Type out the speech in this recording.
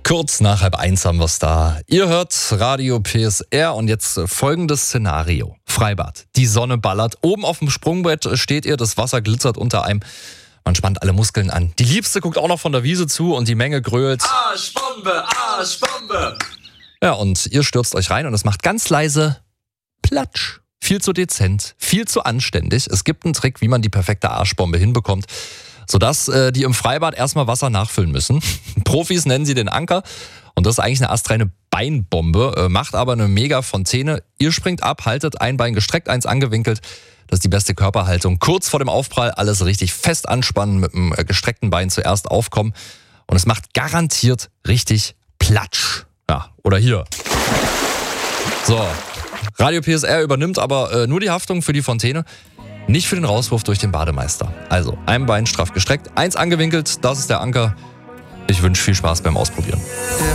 Kurz nach 12:30 haben wir es da. Ihr hört Radio PSR und jetzt folgendes Szenario. Freibad, die Sonne ballert, oben auf dem Sprungbrett steht ihr, das Wasser glitzert unter einem. Man spannt alle Muskeln an. Die Liebste guckt auch noch von der Wiese zu und die Menge grölt. Arschbombe, Arschbombe! Ja, und ihr stürzt euch rein und es macht ganz leise Platsch. Viel zu dezent, viel zu anständig. Es gibt einen Trick, wie man die perfekte Arschbombe hinbekommt, sodass die im Freibad erstmal Wasser nachfüllen müssen. Profis nennen sie den Anker und das ist eigentlich eine astreine Beinbombe, macht aber eine mega Fontäne. Ihr springt ab, haltet ein Bein gestreckt, eins angewinkelt. Das ist die beste Körperhaltung. Kurz vor dem Aufprall alles richtig fest anspannen, mit dem gestreckten Bein zuerst aufkommen und es macht garantiert richtig Platsch. Ja, oder hier. So, Radio PSR übernimmt aber nur die Haftung für die Fontäne, nicht für den Rauswurf durch den Bademeister. Also, ein Bein straff gestreckt, eins angewinkelt, das ist der Anker. Ich wünsche viel Spaß beim Ausprobieren.